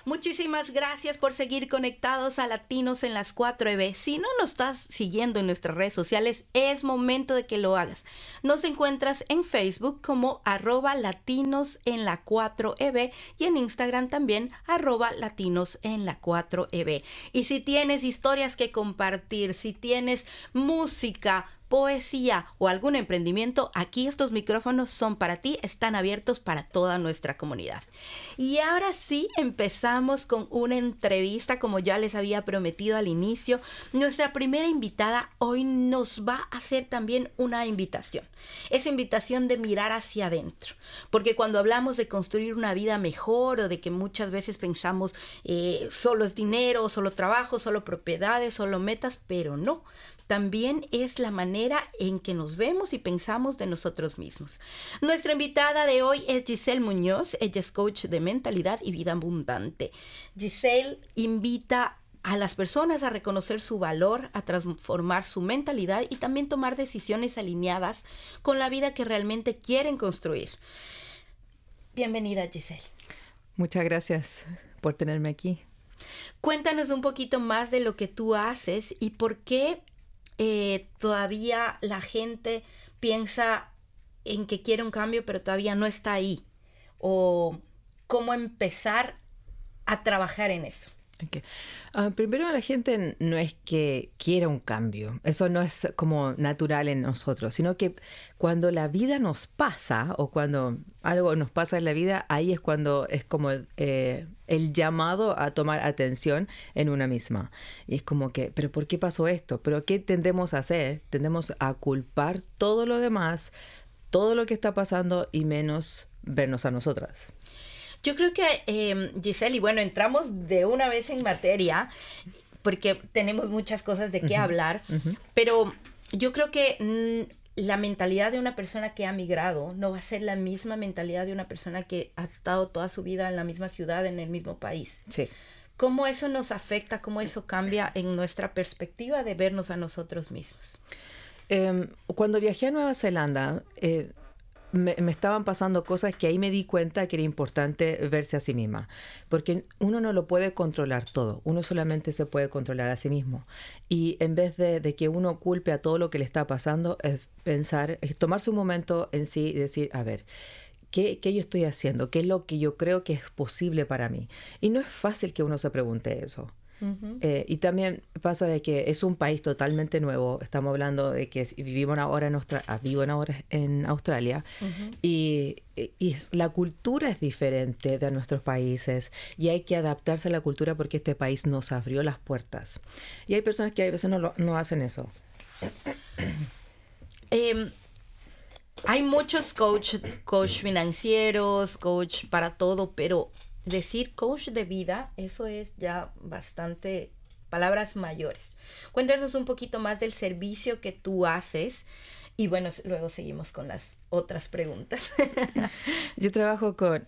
Muchísimas gracias por seguir conectados a Latinos en las 4EB. Si no nos estás siguiendo en nuestras redes sociales, es momento de que lo hagas. Nos encuentras en Facebook como @Latinos en la 4EB y en Instagram también @Latinos en la 4EB. Y si tienes historias que compartir, si tienes música, poesía o algún emprendimiento, aquí estos micrófonos son para ti, están abiertos para toda nuestra comunidad. Y ahora sí, empezamos con una entrevista, como ya les había prometido al inicio. Nuestra primera invitada hoy nos va a hacer también una invitación. Esa invitación de mirar hacia adentro, porque cuando hablamos de construir una vida mejor o de que muchas veces pensamos solo es dinero, solo trabajo, solo propiedades, solo metas, pero no. También es la manera en que nos vemos y pensamos de nosotros mismos. Nuestra invitada de hoy es Giselle Muñoz. Ella es coach de mentalidad y vida abundante. Giselle invita a las personas a reconocer su valor, a transformar su mentalidad y también tomar decisiones alineadas con la vida que realmente quieren construir. Bienvenida, Giselle. Muchas gracias por tenerme aquí. Cuéntanos un poquito más de lo que tú haces y por qué todavía la gente piensa en que quiere un cambio, pero todavía no está ahí. O cómo empezar a trabajar en eso. Okay. Primero, la gente no es que quiera un cambio. Eso no es como natural en nosotros, sino que cuando la vida nos pasa o cuando algo nos pasa en la vida, ahí es cuando es como el llamado a tomar atención en una misma. Y es como que, ¿pero por qué pasó esto? ¿Pero qué tendemos a hacer? Tendemos a culpar todo lo demás, todo lo que está pasando y menos vernos a nosotras. Yo creo que, Giselle, y bueno, entramos de una vez en materia, porque tenemos muchas cosas de qué hablar, pero yo creo que la mentalidad de una persona que ha migrado no va a ser la misma mentalidad de una persona que ha estado toda su vida en la misma ciudad, en el mismo país. Sí. ¿Cómo eso nos afecta, cómo eso cambia en nuestra perspectiva de vernos a nosotros mismos? Cuando viajé a Nueva Zelanda, me estaban pasando cosas que ahí me di cuenta que era importante verse a sí misma, porque uno no lo puede controlar todo, uno solamente se puede controlar a sí mismo. Y en vez de que uno culpe a todo lo que le está pasando, es pensar, es tomarse un momento en sí y decir, a ver, ¿qué yo estoy haciendo? ¿Qué es lo que yo creo que es posible para mí? Y no es fácil que uno se pregunte eso. Y también pasa de que es un país totalmente nuevo. Estamos hablando de que vivo ahora en Australia y la cultura es diferente de nuestros países y hay que adaptarse a la cultura porque este país nos abrió las puertas. Y hay personas que a veces no hacen eso. Hay muchos coach financieros, coach para todo, pero decir coach de vida, eso es ya bastante palabras mayores. Cuéntanos un poquito más del servicio que tú haces y bueno, luego seguimos con las otras preguntas. Yo trabajo con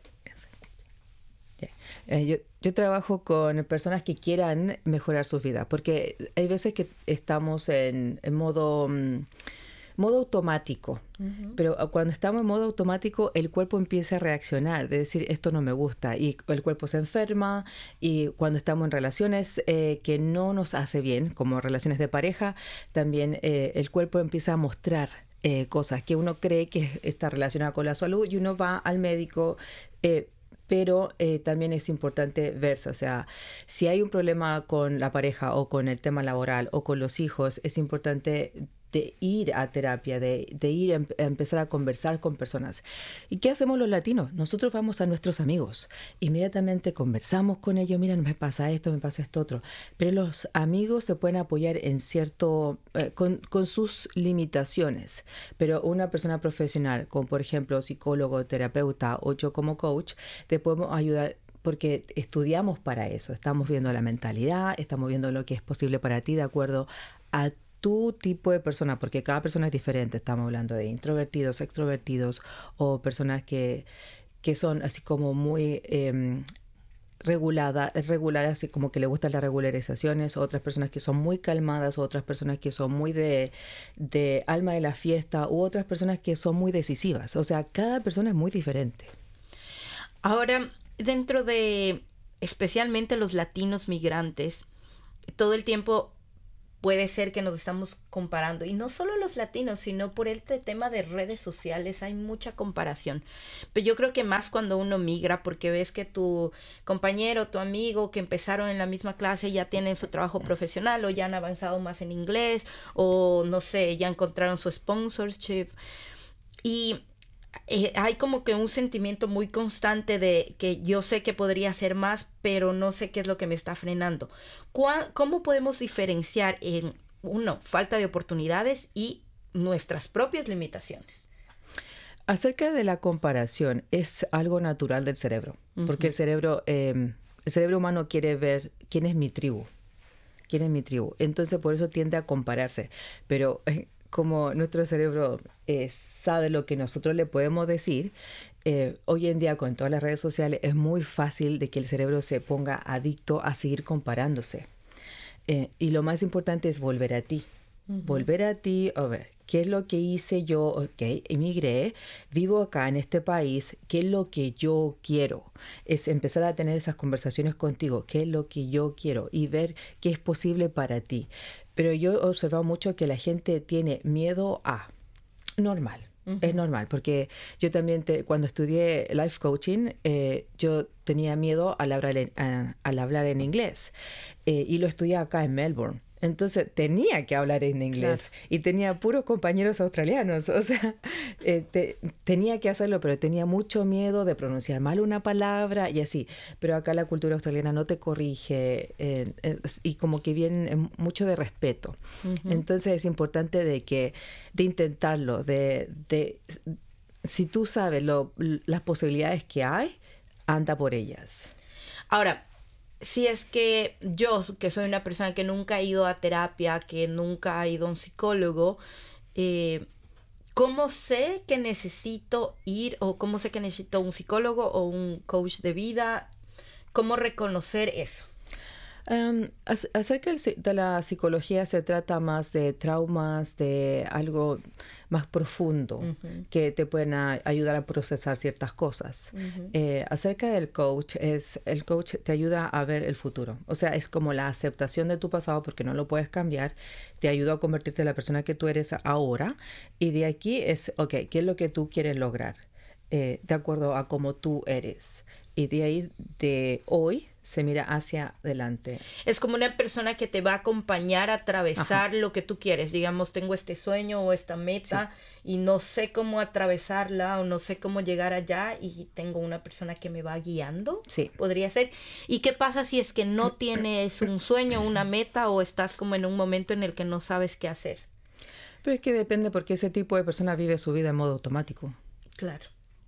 personas que quieran mejorar sus vidas, porque hay veces que estamos en modo automático, pero cuando estamos en modo automático el cuerpo empieza a reaccionar, de decir esto no me gusta y el cuerpo se enferma y cuando estamos en relaciones que no nos hace bien, como relaciones de pareja, también el cuerpo empieza a mostrar cosas que uno cree que está relacionada con la salud y uno va al médico, pero también es importante verse, o sea, si hay un problema con la pareja o con el tema laboral o con los hijos, es importante de ir a terapia, de ir a empezar a conversar con personas. ¿Y qué hacemos los latinos? Nosotros vamos a nuestros amigos, inmediatamente conversamos con ellos, mira, me pasa esto otro, pero los amigos se pueden apoyar en cierto, con sus limitaciones, pero una persona profesional, como por ejemplo psicólogo, terapeuta o yo como coach, te podemos ayudar porque estudiamos para eso, estamos viendo la mentalidad, estamos viendo lo que es posible para ti de acuerdo a tu tipo de persona, porque cada persona es diferente. Estamos hablando de introvertidos, extrovertidos o personas que son así como muy regulares, así como que le gustan las regularizaciones, otras personas que son muy calmadas, otras personas que son muy de alma de la fiesta, u otras personas que son muy decisivas. O sea, cada persona es muy diferente. Ahora, dentro de especialmente los latinos migrantes, todo el tiempo puede ser que nos estamos comparando, y no solo los latinos, sino por este tema de redes sociales hay mucha comparación, pero yo creo que más cuando uno migra, porque ves que tu compañero, tu amigo que empezaron en la misma clase ya tienen su trabajo profesional, o ya han avanzado más en inglés, o no sé, ya encontraron su sponsorship, y hay como que un sentimiento muy constante de que yo sé que podría hacer más, pero no sé qué es lo que me está frenando. ¿Cómo podemos diferenciar en, uno, falta de oportunidades y nuestras propias limitaciones? Acerca de la comparación, es algo natural del cerebro, porque el cerebro humano quiere ver quién es mi tribu, entonces por eso tiende a compararse, pero como nuestro cerebro sabe lo que nosotros le podemos decir, hoy en día con todas las redes sociales es muy fácil de que el cerebro se ponga adicto a seguir comparándose. Y lo más importante es volver a ti. Volver a ti, a ver, ¿qué es lo que hice yo? Ok, emigré, vivo acá en este país, ¿qué es lo que yo quiero? Es empezar a tener esas conversaciones contigo, ¿qué es lo que yo quiero? Y ver qué es posible para ti. Pero yo he observado mucho que la gente tiene miedo a... Normal. Es normal, porque yo también, cuando estudié life coaching, yo tenía miedo al hablar en inglés, y lo estudié acá en Melbourne. Entonces tenía que hablar en inglés, claro, y tenía puros compañeros australianos, o sea, tenía que hacerlo, pero tenía mucho miedo de pronunciar mal una palabra y así. Pero acá la cultura australiana no te corrige, y como que viene mucho de respeto. Entonces es importante de intentarlo, si tú sabes las posibilidades que hay, anda por ellas. Ahora, si es que yo, que soy una persona que nunca ha ido a terapia, que nunca ha ido a un psicólogo, ¿cómo sé que necesito ir, o cómo sé que necesito un psicólogo o un coach de vida? ¿Cómo reconocer eso? Acerca de la psicología se trata más de traumas, de algo más profundo, que te pueden ayudar a procesar ciertas cosas. Acerca del coach, el coach te ayuda a ver el futuro. O sea, es como la aceptación de tu pasado, porque no lo puedes cambiar. Te ayuda a convertirte en la persona que tú eres ahora. Y de aquí es, ok, ¿qué es lo que tú quieres lograr? De acuerdo a cómo tú eres. Y de ahí, de hoy, se mira hacia adelante. Es como una persona que te va a acompañar a atravesar lo que tú quieres. Digamos, tengo este sueño o esta meta, sí, y no sé cómo atravesarla o no sé cómo llegar allá, y tengo una persona que me va guiando. Sí. Podría ser. ¿Y qué pasa si es que no tienes un sueño, una meta, o estás como en un momento en el que no sabes qué hacer? Pero es que depende, porque ese tipo de persona vive su vida en modo automático. Claro.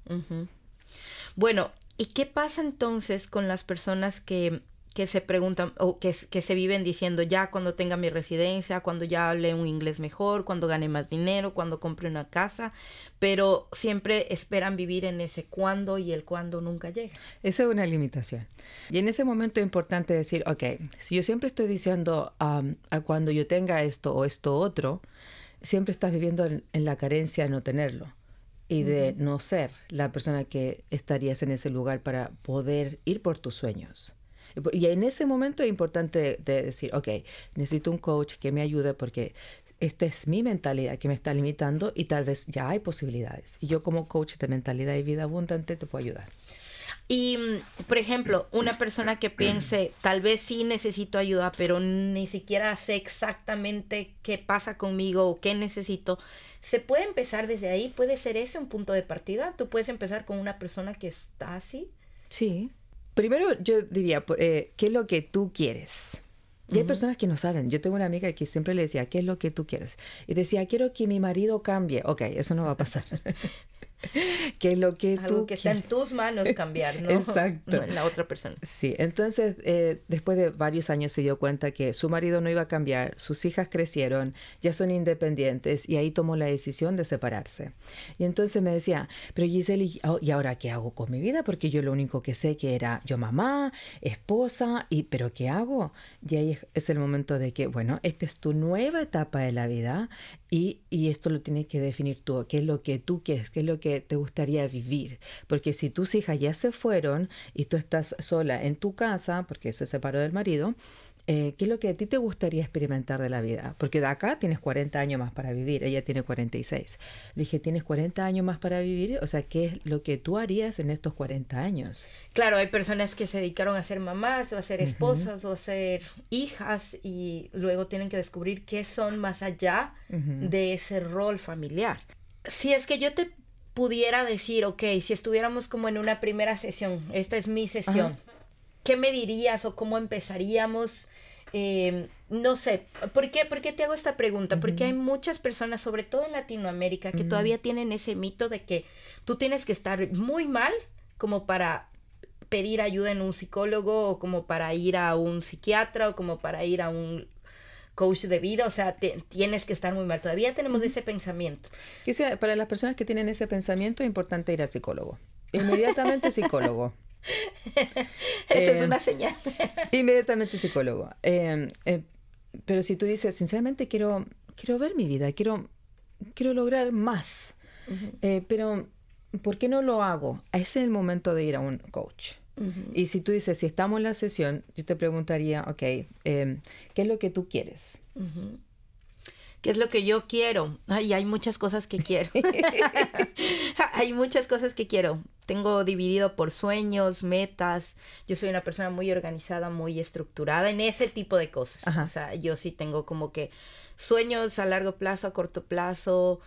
Bueno, ¿y qué pasa entonces con las personas que se preguntan o que se viven diciendo, ya cuando tenga mi residencia, cuando ya hable un inglés mejor, cuando gane más dinero, cuando compre una casa, pero siempre esperan vivir en ese cuándo, y el cuándo nunca llega? Esa es una limitación. Y en ese momento es importante decir, ok, si yo siempre estoy diciendo a cuando yo tenga esto o esto otro, siempre estás viviendo en la carencia de no tenerlo. Y de no ser la persona que estarías en ese lugar para poder ir por tus sueños. Y en ese momento es importante de decir, ok, necesito un coach que me ayude, porque esta es mi mentalidad que me está limitando, y tal vez ya hay posibilidades. Y yo, como coach de mentalidad y vida abundante, te puedo ayudar. Y, por ejemplo, una persona que piense, tal vez sí necesito ayuda, pero ni siquiera sé exactamente qué pasa conmigo o qué necesito, ¿se puede empezar desde ahí? ¿Puede ser ese un punto de partida? ¿Tú puedes empezar con una persona que está así? Sí. Primero yo diría, ¿qué es lo que tú quieres? Y hay personas que no saben. Yo tengo una amiga que siempre le decía, ¿qué es lo que tú quieres? Y decía, quiero que mi marido cambie. Ok, eso no va a pasar. ¿Qué es lo que algo que está en tus manos cambiar, ¿no? Exacto. No en la otra persona. Sí, entonces después de varios años se dio cuenta que su marido no iba a cambiar, sus hijas crecieron, ya son independientes, y ahí tomó la decisión de separarse. Y entonces me decía, pero Giselle, ¿y ahora qué hago con mi vida? Porque yo lo único que sé que era yo mamá, esposa, ¿pero qué hago? Y ahí es el momento de que, bueno, esta es tu nueva etapa de la vida, Y esto lo tienes que definir tú, qué es lo que tú quieres, qué es lo que te gustaría vivir. Porque si tus hijas ya se fueron y tú estás sola en tu casa, porque se separó del marido, ¿qué es lo que a ti te gustaría experimentar de la vida? Porque de acá tienes 40 años más para vivir, ella tiene 46. Le dije, ¿tienes 40 años más para vivir? O sea, ¿qué es lo que tú harías en estos 40 años? Claro, hay personas que se dedicaron a ser mamás o a ser esposas o a ser hijas y luego tienen que descubrir qué son más allá de ese rol familiar. Si es que yo te pudiera decir, ok, si estuviéramos como en una primera sesión, esta es mi sesión, ¿qué me dirías o cómo empezaríamos? No sé, ¿por qué te hago esta pregunta? Porque hay muchas personas, sobre todo en Latinoamérica, que todavía tienen ese mito de que tú tienes que estar muy mal como para pedir ayuda en un psicólogo o como para ir a un psiquiatra o como para ir a un coach de vida, o sea, tienes que estar muy mal. Todavía tenemos ese pensamiento. Quizá para las personas que tienen ese pensamiento es importante ir al psicólogo. Inmediatamente psicólogo. Eso es una señal. Inmediatamente psicólogo. Pero si tú dices, sinceramente quiero ver mi vida, quiero lograr más, pero ¿por qué no lo hago? Ese es el momento de ir a un coach. Y si tú dices, si estamos en la sesión, yo te preguntaría, ok, ¿qué es lo que tú quieres? ¿Qué es lo que yo quiero? Ay, hay muchas cosas que quiero. Hay muchas cosas que quiero. Tengo dividido por sueños, metas. Yo soy una persona muy organizada, muy estructurada en ese tipo de cosas. Ajá. O sea, yo sí tengo como que sueños a largo plazo, a corto plazo,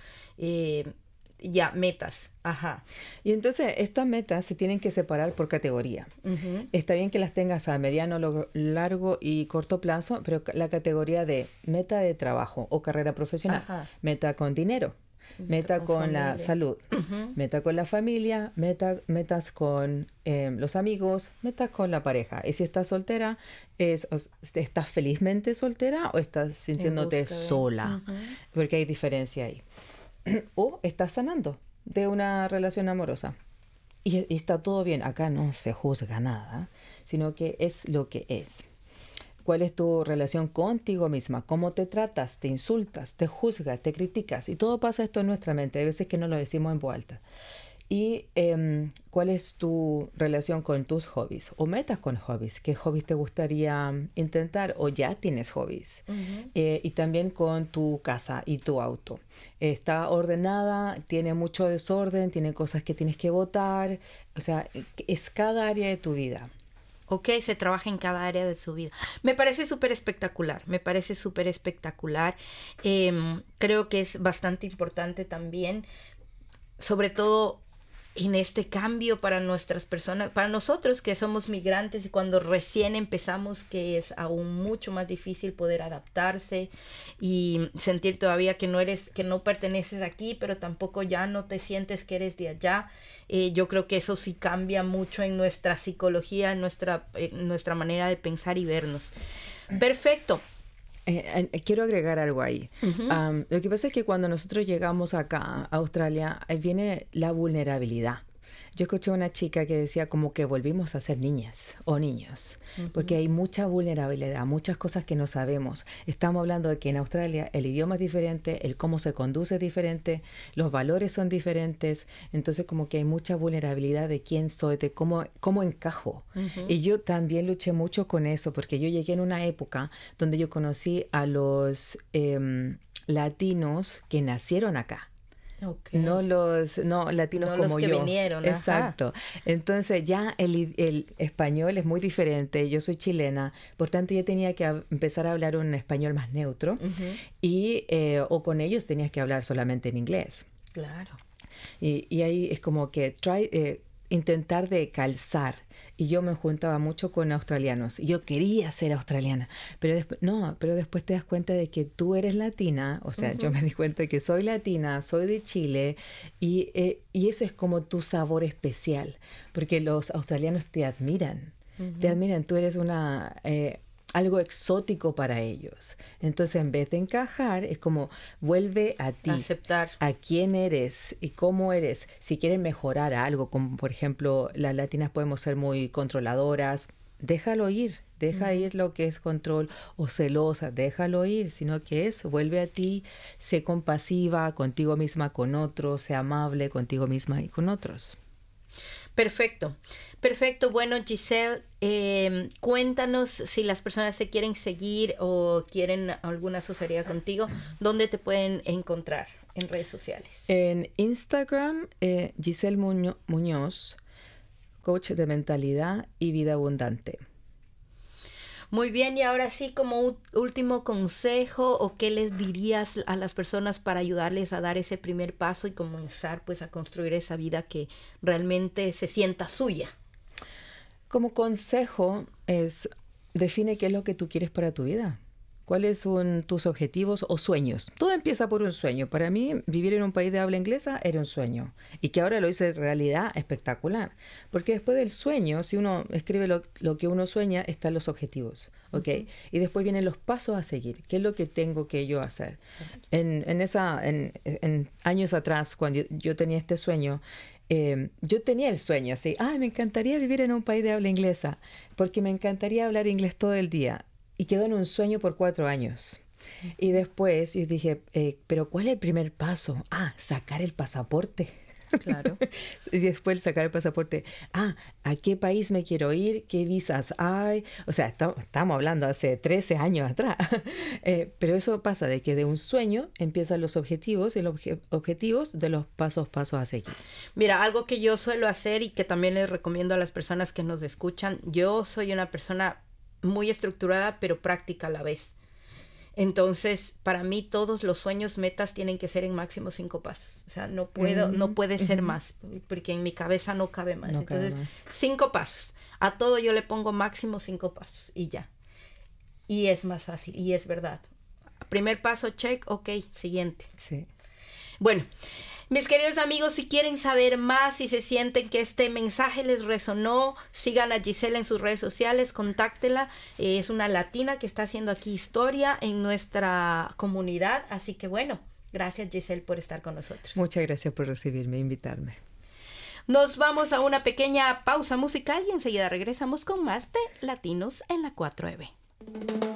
metas. Ajá. Y entonces estas metas se tienen que separar por categoría. Está bien que las tengas a mediano, largo y corto plazo, pero la categoría de meta de trabajo o carrera profesional, meta con dinero, meta con la salud, meta con la familia, metas con los amigos, metas con la pareja. Y si estás soltera, ¿estás felizmente soltera o estás sintiéndote sola? Porque hay diferencia ahí. O estás sanando de una relación amorosa y está todo bien. Acá no se juzga nada, sino que es lo que es. ¿Cuál es tu relación contigo misma? ¿Cómo te tratas? ¿Te insultas? ¿Te juzgas? ¿Te criticas? Y todo pasa esto en nuestra mente. Hay veces que no lo decimos en voz alta. Y ¿cuál es tu relación con tus hobbies o metas con hobbies? ¿Qué hobbies te gustaría intentar o ya tienes hobbies? Y también con tu casa y tu auto. ¿Está ordenada? ¿Tiene mucho desorden? ¿Tiene cosas que tienes que botar? O sea, es cada área de tu vida. Ok, se trabaja en cada área de su vida. Me parece súper espectacular, creo que es bastante importante también, sobre todo en este cambio para nuestras personas, para nosotros que somos migrantes y cuando recién empezamos, que es aún mucho más difícil poder adaptarse y sentir todavía que no perteneces aquí, pero tampoco ya no te sientes que eres de allá. Yo creo que eso sí cambia mucho en nuestra psicología, en nuestra manera de pensar y vernos. Perfecto. Quiero agregar algo ahí. Lo que pasa es que cuando nosotros llegamos acá a Australia, ahí viene la vulnerabilidad. Yo escuché a una chica que decía como que volvimos a ser niñas o niños, porque hay mucha vulnerabilidad, muchas cosas que no sabemos. Estamos hablando de que en Australia el idioma es diferente, el cómo se conduce es diferente, los valores son diferentes, entonces como que hay mucha vulnerabilidad de quién soy, de cómo encajo. Y yo también luché mucho con eso, porque yo llegué en una época donde yo conocí a los latinos que nacieron acá. Okay. No latinos no como los que yo. Vinieron, exacto. Ajá. Entonces ya el español es muy diferente. Yo soy chilena, por tanto yo tenía que empezar a hablar un español más neutro y o con ellos tenías que hablar solamente en inglés. Claro. Y ahí es como que intentar de calzar. Y yo me juntaba mucho con australianos. Y yo quería ser australiana. Pero después te das cuenta de que tú eres latina. O sea, yo me di cuenta de que soy latina, soy de Chile. Y ese es como tu sabor especial. Porque los australianos te admiran. Te admiran. Tú eres algo exótico para ellos. Entonces, en vez de encajar, es como vuelve a ti. Aceptar. A quién eres y cómo eres. Si quieres mejorar algo, como por ejemplo, las latinas podemos ser muy controladoras, déjalo ir, deja ir lo que es control o celosa, déjalo ir, sino que es, vuelve a ti, sé compasiva contigo misma, con otros, sé amable contigo misma y con otros. Perfecto, perfecto. Bueno, Giselle, cuéntanos si las personas se quieren seguir o quieren alguna asesoría contigo, ¿dónde te pueden encontrar en redes sociales? En Instagram, Giselle Muñoz, coach de mentalidad y vida abundante. Muy bien, y ahora sí, como último consejo, ¿o qué les dirías a las personas para ayudarles a dar ese primer paso y comenzar pues a construir esa vida que realmente se sienta suya? Como consejo es, define qué es lo que tú quieres para tu vida. ¿Cuáles son tus objetivos o sueños? Todo empieza por un sueño. Para mí, vivir en un país de habla inglesa era un sueño. Y que ahora lo hice realidad espectacular. Porque después del sueño, si uno escribe lo que uno sueña, están los objetivos. ¿Ok? Uh-huh. Y después vienen los pasos a seguir. ¿Qué es lo que tengo que yo hacer? En años atrás, cuando yo tenía este sueño, yo tenía el sueño así, me encantaría vivir en un país de habla inglesa, porque me encantaría hablar inglés todo el día. Y quedó en un sueño por 4 años. Y después yo dije, ¿pero cuál es el primer paso? Sacar el pasaporte. Claro. Y después sacar el pasaporte. ¿A qué país me quiero ir? ¿Qué visas hay? O sea, estamos hablando hace 13 años atrás. Pero eso pasa de que de un sueño empiezan los objetivos y los objetivos de los pasos a seguir. Mira, algo que yo suelo hacer y que también les recomiendo a las personas que nos escuchan, yo soy una persona muy estructurada, pero práctica a la vez. Entonces, para mí todos los sueños, metas tienen que ser en máximo 5 pasos. O sea, no puede ser más, porque en mi cabeza no cabe más. Entonces, 5 pasos. A todo yo le pongo máximo 5 pasos y ya. Y es más fácil, y es verdad. Primer paso, check, ok, siguiente. Sí. Bueno, mis queridos amigos, si quieren saber más, si se sienten que este mensaje les resonó, sigan a Giselle en sus redes sociales, contáctela. Es una latina que está haciendo aquí historia en nuestra comunidad. Así que bueno, gracias Giselle por estar con nosotros. Muchas gracias por recibirme e invitarme. Nos vamos a una pequeña pausa musical y enseguida regresamos con más de Latinos en la 4EB.